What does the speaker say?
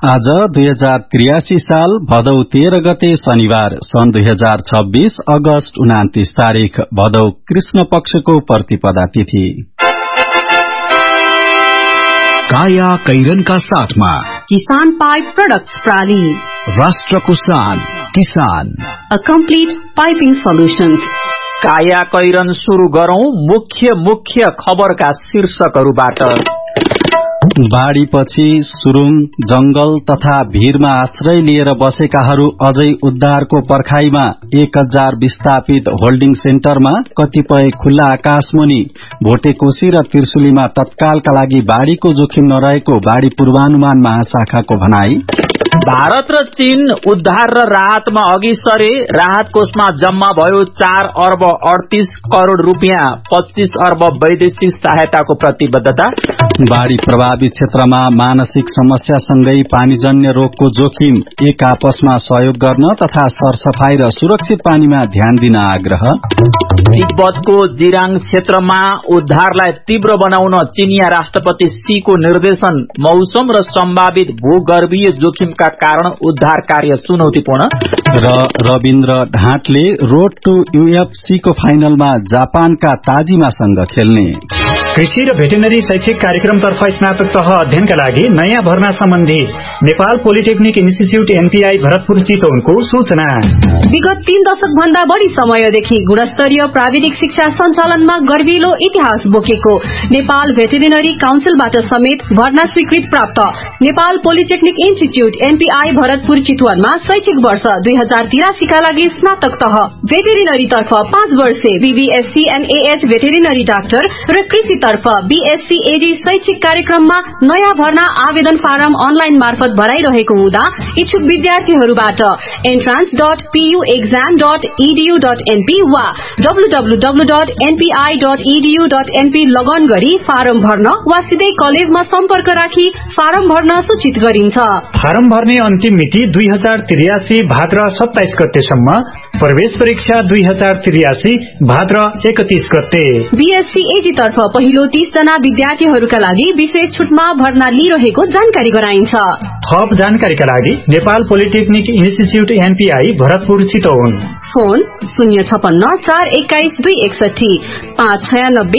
आज 2083 साल भदौ 13 गते शनिबार सन् 2026 अगस्त 29 तारिक भदौ कृष्ण पक्षको प्रतिपदा तिथि। काया कैरनका साथमा किसान पाइप प्रोडक्ट्स प्राली, राष्ट्रको शान किसान, अ कम्प्लिट पाइपिङ सल्युशन्स। काया कैरन सुरु गरौं मुख्य खबरका शीर्षकहरूबाट। बाढ़ीपछि सुरुङ जंगल तथा भीरमा आश्रय लिएर बसेकाहरू अझै उद्धारको पर्खाईमा। 1000 विस्थापित होल्डिङ सेन्टरमा, कतिपय खुल्ला आकाशमुनि, भोटेकोशी र त्रिशुलीमा तत्कालका लागि बाढ़ीको जोखिम नरहेको बाढ़ी पूर्वानुमान महाशाखाको भनाई। भारत र चीन उद्धार र राहतमा अघि सरे। राहत कोषमा जम्मा भयो 4 अर्ब 38 करोड़ रुपियाँ, 25 अर्ब वैदेशिक सहायताको प्रतिबद्धता। बाढ़ी प्रभावित क्षेत्रमा मानसिक समस्यासँगै पानीजन्य रोगको जोखिम, एक आपसमा सहयोग गर्न तथा सरसफाई र सुरक्षित पानीमा ध्यान दिन आग्रह। तिब्बतको जिराङ क्षेत्रमा उद्धारलाई तीव्र बनाउन चीनिया राष्ट्रपति शीको निर्देशन। मौसम र सम्भावित भूगर्भीय जोखिमका कारण उद्धार कार्य चुनौतीपूर्ण। र रविन्द्र ढाँटले रोड टू यूएफसी को फाइनलमा जापानका ताजिमासँग खेल्ने। कृषि र भेटेनरी शैक्षिक कार्यक्रमतर्फ स्नातक तह अध्ययनका लागि नयाँ भर्ना सम्बन्धी Nepal polytechnic institute NPI Bharatpur चितवनको सूचना। विगत 3 दशक भन्दा बढ़ी समयदेखि गुणस्तरीय प्राविधिक शिक्षा सञ्चालनमा गर्विलो इतिहास बोकेको नेपाल भेटेरिनरी काउन्सिलबाट समेत भर्ना स्वीकृत प्राप्त Nepal polytechnic institute NPI Bharatpur चितवनमा शैक्षिक वर्ष 2083 का लागि स्नातक तह भेटेरिनरी तर्फ 5 वर्षे बीबीएससी एनएएच भेटेरिनरी डाक्टर र कृषि तर्फ बीएससी एडी शैक्षिक कार्यक्रममा नयाँ भर्ना आवेदन फारम अनलाइन मार्फत भराइरहेको हुँदा इच्छुक विद्यार्थीहरूबाट entrance.puexam.edu.np वा www.npi.edu.np लगन गरी फारम भर्न वा सिधै कलेजमा सम्पर्क राखी फारम भर्न सूचित गरिन्छ। फारम भर्ने अन्तिम मिति 2083 भाद्र 27 गतेसम्म, प्रवेश परीक्षा 2083 भाद्र 31 गते। बीएससी एजी तर्फ पहिलो 30 जना विद्यार्थीहरूका लागि विशेष छुटमा भर्ना लिइरहेको जानकारी गराइन्छ। थप जानकारीका लागि Nepal polytechnic institute NPI Bharatpur Chitwan, phone 056 421 261 596